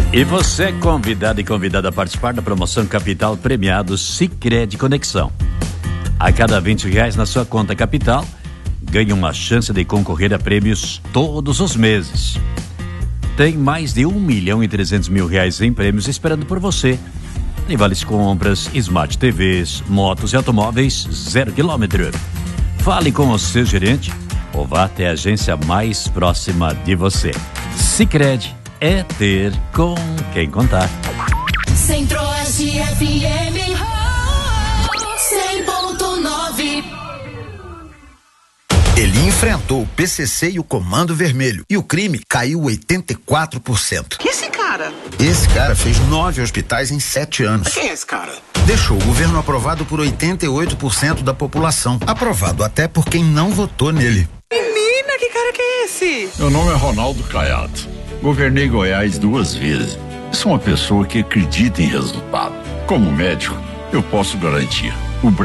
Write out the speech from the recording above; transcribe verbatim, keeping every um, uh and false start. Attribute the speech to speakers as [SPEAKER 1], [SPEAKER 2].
[SPEAKER 1] E você é convidado e convidada a participar da promoção Capital Premiado Sicredi Conexão. A cada vinte reais na sua conta Capital, ganha uma chance de concorrer a prêmios todos os meses. Tem mais de um milhão e trezentos mil reais em prêmios esperando por você. Tem vales compras, Smart T Vs, motos e automóveis zero quilômetro. Fale com o seu gerente ou vá até a agência mais próxima de você. Sicredi é ter com quem contar.
[SPEAKER 2] Centro-Oeste F M cem ponto nove.
[SPEAKER 3] Ele enfrentou o P C C e o Comando Vermelho e o crime caiu oitenta e quatro por cento.
[SPEAKER 4] Que esse cara?
[SPEAKER 3] Esse cara fez nove hospitais em sete anos.
[SPEAKER 4] Quem é esse cara?
[SPEAKER 3] Deixou o governo aprovado por oitenta e oito por cento da população. Aprovado até por quem não votou nele.
[SPEAKER 4] Menina, que cara que é esse?
[SPEAKER 5] Meu nome é Ronaldo Caiado. Governei Goiás duas vezes. Sou uma pessoa que acredita em resultado. Como médico, eu posso garantir.